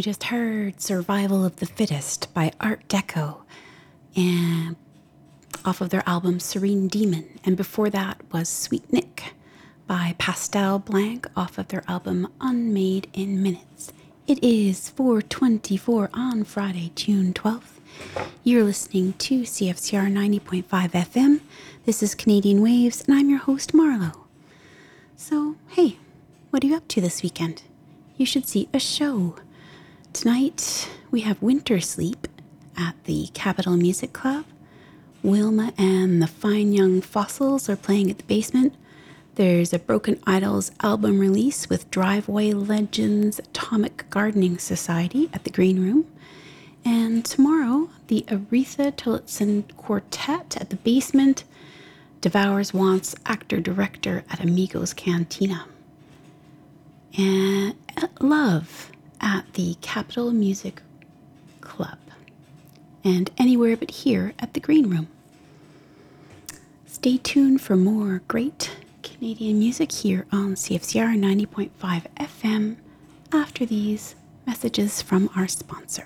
You just heard Survival of the Fittest by Art Deco, and off of their album Serene Demon. And before that was Sweet Nick by Pastel Blanc off of their album Unmade in Minutes. It is 4:24 on Friday, June 12th. You're listening to CFCR 90.5 FM. This is Canadian Waves, and I'm your host, Marlo. So, hey, what are you up to this weekend? You should see a show. Tonight, we have Winter Sleep at the Capitol Music Club. Wilma and the Fine Young Fossils are playing at the basement. There's a Broken Idols album release with Driveway Legends Atomic Gardening Society at the Green Room. And tomorrow, the Aretha Tillotson Quartet at the basement. Devours Wants actor-director at Amigos Cantina. And Love at the Capitol Music Club. And anywhere but here at the Green Room. Stay tuned for more great Canadian music here on CFCR 90.5 FM after these messages from our sponsor.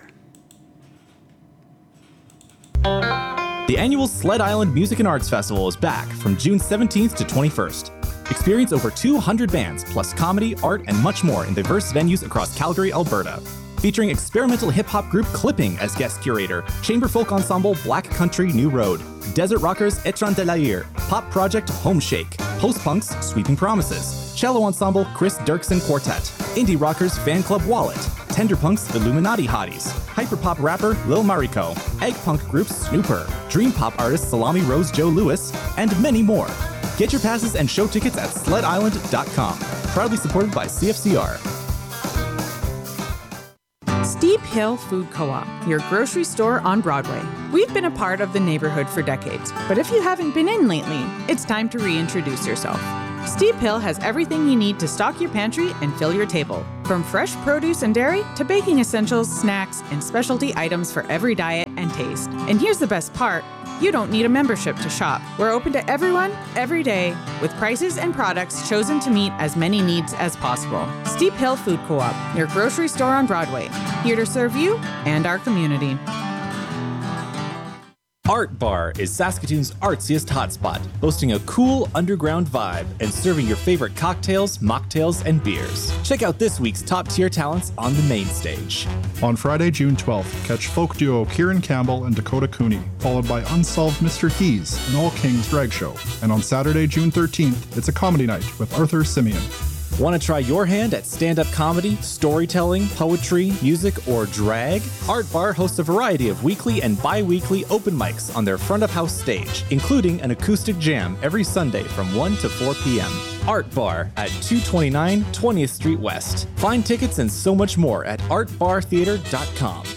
The annual Sled Island Music and Arts Festival is back from June 17th to 21st. Experience over 200 bands, plus comedy, art, and much more in diverse venues across Calgary, Alberta. Featuring experimental hip-hop group Clipping as guest curator, chamber folk ensemble Black Country New Road, desert rockers Etran de la Ire, pop project Home Shake, post-punks Sweeping Promises, cello ensemble Chris Dirksen Quartet, indie rockers Fan Club Wallet, tender punks Illuminati Hotties, hyperpop rapper Lil Mariko, egg punk group Snooper, dream pop artist Salami Rose Joe Lewis, and many more. Get your passes and show tickets at sledisland.com. Proudly supported by CFCR. Steep Hill Food Co-op, your grocery store on Broadway. We've been a part of the neighborhood for decades, but if you haven't been in lately, it's time to reintroduce yourself. Steep Hill has everything you need to stock your pantry and fill your table. From fresh produce and dairy to baking essentials, snacks, and specialty items for every diet and taste. And here's the best part. You don't need a membership to shop. We're open to everyone, every day, with prices and products chosen to meet as many needs as possible. Steep Hill Food Co-op, your grocery store on Broadway, here to serve you and our community. Art Bar is Saskatoon's artsiest hotspot, boasting a cool underground vibe and serving your favorite cocktails, mocktails, and beers. Check out this week's top-tier talents on the main stage. On Friday, June 12th, catch folk duo Kieran Campbell and Dakota Cooney, followed by Unsolved Mr. Hees, an All Kings drag show. And on Saturday, June 13th, it's a comedy night with Arthur Simeon. Want to try your hand at stand-up comedy, storytelling, poetry, music, or drag? Art Bar hosts a variety of weekly and bi-weekly open mics on their front-of-house stage, including an acoustic jam every Sunday from 1 to 4 p.m. Art Bar at 229 20th Street West. Find tickets and so much more at artbartheater.com.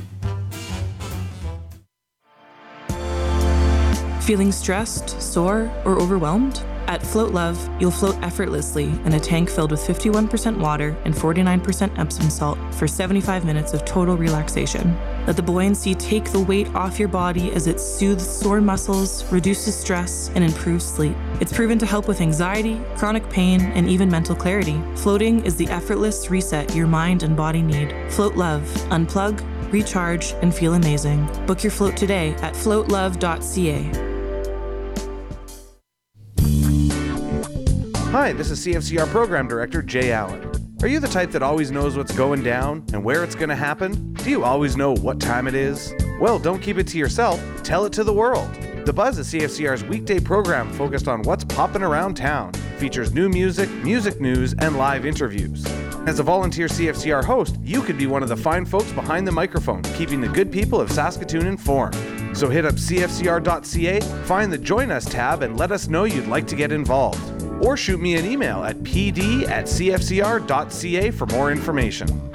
Feeling stressed, sore, or overwhelmed? At Float Love, you'll float effortlessly in a tank filled with 51% water and 49% Epsom salt for 75 minutes of total relaxation. Let the buoyancy take the weight off your body as it soothes sore muscles, reduces stress, and improves sleep. It's proven to help with anxiety, chronic pain, and even mental clarity. Floating is the effortless reset your mind and body need. Float Love. Unplug, recharge, and feel amazing. Book your float today at floatlove.ca. Hi, this is CFCR Program Director Jay Allen. Are you the type that always knows what's going down and where it's going to happen? Do you always know what time it is? Well, don't keep it to yourself. Tell it to the world. The Buzz is CFCR's weekday program focused on what's popping around town. Features new music, music news, and live interviews. As a volunteer CFCR host, you could be one of the fine folks behind the microphone, keeping the good people of Saskatoon informed. So hit up cfcr.ca, find the Join Us tab, and let us know you'd like to get involved. Or shoot me an email at pd@cfcr.ca for more information.